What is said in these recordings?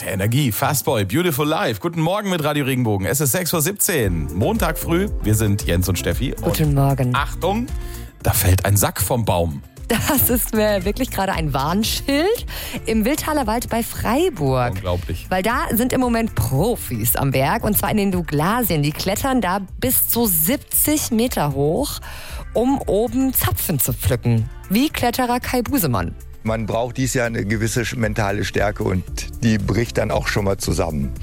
Der Energie, Fastboy, Beautiful Life. Guten Morgen mit Radio Regenbogen. Es ist 6.17 Uhr, Montag früh. Wir sind Jens und Steffi. Guten Morgen. Achtung, da fällt ein Sack vom Baum. Das ist wirklich gerade ein Warnschild im Wildtaler Wald bei Freiburg. Unglaublich. Weil da sind im Moment Profis am Werk, und zwar in den Douglasien. Die klettern da bis zu 70 Meter hoch, um oben Zapfen zu pflücken. Wie Kletterer Kai Busemann. Man braucht dies Jahr eine gewisse mentale Stärke und die bricht dann auch schon mal zusammen.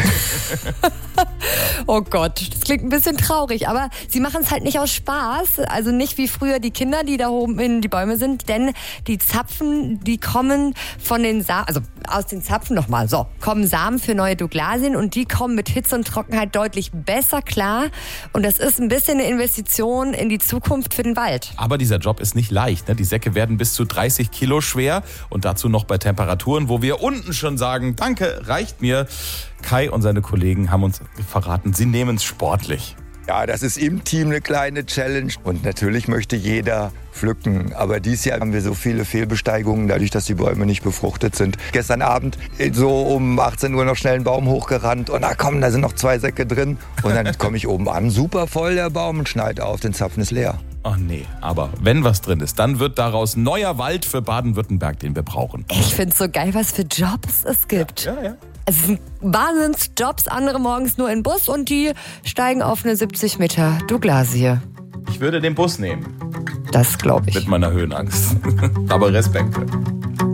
Oh Gott, das klingt ein bisschen traurig, aber sie machen es halt nicht aus Spaß. Also nicht wie früher die Kinder, die da oben in die Bäume sind, denn die Zapfen, die kommen von den Samen, also aus den Zapfen nochmal, kommen Samen für neue Douglasien, und die kommen mit Hitze und Trockenheit deutlich besser klar. Und das ist ein bisschen eine Investition in die Zukunft für den Wald. Aber dieser Job ist nicht leicht. Ne? Die Säcke werden bis zu 30 Kilo schwer und dazu noch bei Temperaturen, wo wir unten schon sagen, danke, reicht mir. Kai und seine Kollegen haben uns verraten, sie nehmen es sportlich. Ja, das ist im Team eine kleine Challenge und natürlich möchte jeder pflücken. Aber dieses Jahr haben wir so viele Fehlbesteigungen, dadurch, dass die Bäume nicht befruchtet sind. Gestern Abend so um 18 Uhr noch schnell einen Baum hochgerannt und da sind noch 2 Säcke drin. Und dann komme ich oben an, super voll der Baum, und schneide auf, den Zapfen ist leer. Ach nee, aber wenn was drin ist, dann wird daraus neuer Wald für Baden-Württemberg, den wir brauchen. Ich finde es so geil, was für Jobs es gibt. Ja. Es sind Wahnsinnsjobs, andere morgens nur in den Bus und die steigen auf eine 70 Meter Douglasie. Ich würde den Bus nehmen. Das glaube ich. Mit meiner Höhenangst. Aber Respekt.